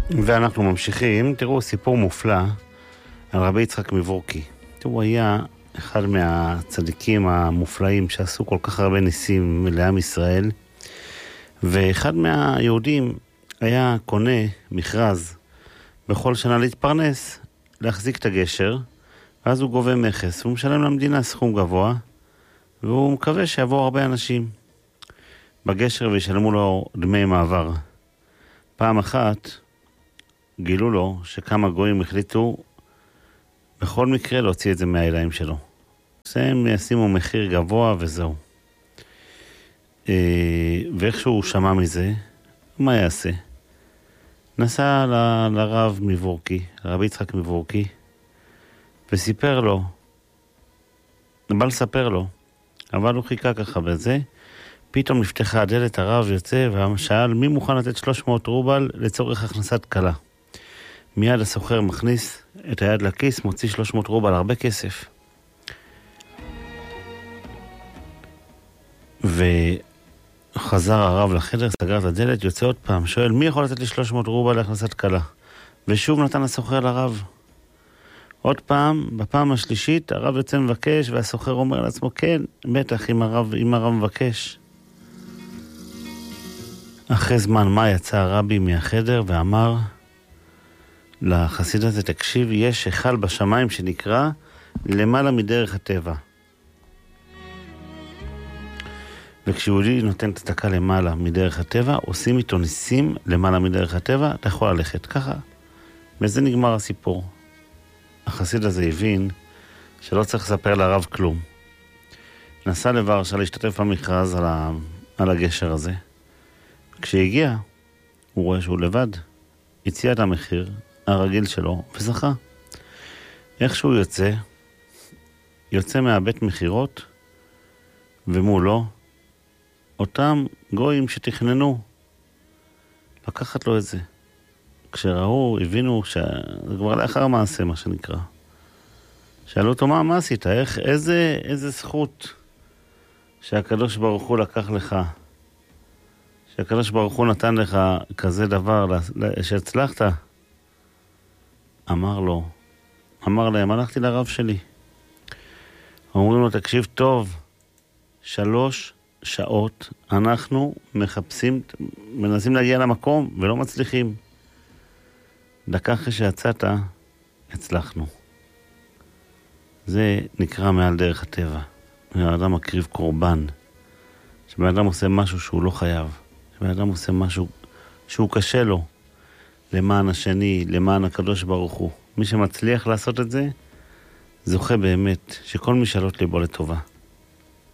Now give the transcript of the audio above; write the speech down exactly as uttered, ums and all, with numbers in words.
ואנחנו ממשיכים. תראו סיפור מופלא על רבי יצחק מוורקי. הוא היה אחד מהצדיקים המופלאים שעשו כל כך הרבה ניסים לעם ישראל, ואחד מהיהודים היה קונה מכרז בכל שנה להתפרנס, להחזיק את הגשר, ואז הוא גובה מכס, הוא משלם למדינה סכום גבוה, והוא מקווה שיבואו הרבה אנשים בגשר וישלמו לו דמי מעבר. פעם אחת גילו לו שכמה גויים החליטו בכל מקרה להוציא את זה מהעיניים שלו. הם ישימו מחיר גבוה וזהו. ואיכשהו הוא שמע מזה, מה יעשה? נסע ל- לרב מוורקי, לרבי יצחק מוורקי, וסיפר לו, בא לספר לו, אבל הוא חיכה ככה בזה, פתאום נפתחה הדלת, הרב יוצא ושאל מי מוכן לתת שלוש מאות רובל לצורך הכנסת קלה. מיד הסוחר מכניס את היד לכיס, מוציא שלוש מאות רובל, הרבה כסף. וחזר הרב לחדר, סגר את הדלת, יוצא עוד פעם, שואל מי יכול לתת לי שלוש מאות רובל להכנסת קלה? ושוב נתן הסוחר לרב. עוד פעם, בפעם השלישית, הרב יוצא מבקש, והסוחר אומר לעצמו, כן, בטח, אם הרב, אם הרב מבקש. אחרי זמן מה יצא הרבי מהחדר ואמר לחסיד הזה, תקשיב, יש היכל בשמיים שנקרא למעלה מדרך הטבע. וכשיהודי נותן צדקה למעלה מדרך הטבע, עושים איתו ניסים למעלה מדרך הטבע, אתה יכול ללכת ככה. וזה נגמר הסיפור. החסיד הזה הבין שלא צריך לספר לרב כלום. נסע לוורשה להשתתף במכרז על, ה... על הגשר הזה. כשהגיע, הוא רואה שהוא לבד. הציע את המחיר הרגיל שלו וזכה. איך שהוא יוצא, יוצא מהבית מחירות, ומולו אותם גויים שתכננו לקחת לו את זה. כשראו, הבינו שזה כבר לאחר המעשה, מה שנקרא. שאלו אותו, מה, מה עשית? איך, איזה, איזה זכות שהקדוש ברוך הוא לקח לך, שהקדוש ברוך הוא נתן לך כזה דבר, שהצלחת? אמר לו, אמר להם, הלכתי לרב שלי. אומרים לו, תקשיב טוב, שלוש שעות אנחנו מחפשים, מנסים להגיע למקום ולא מצליחים. דקה אחרי שיצאת, הצלחנו. זה נקרא מעל דרך הטבע. האדם מקריב קורבן. שבן אדם עושה משהו שהוא לא חייב. שבן אדם עושה משהו שהוא קשה לו. למען השני, למען הקדוש ברוך הוא. מי שמצליח לעשות את זה, זוכה באמת שכל משאלות ליבו לטובה.